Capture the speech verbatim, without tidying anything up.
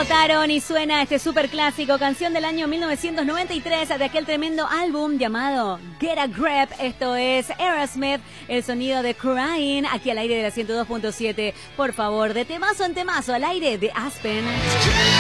votaron y suena este super clásico, canción del año mil novecientos noventa y tres, de aquel tremendo álbum llamado Get a Grip. Esto es Aerosmith, el sonido de Crying, aquí al aire de la ciento dos punto siete. Por favor, de temazo en temazo, al aire de Aspen.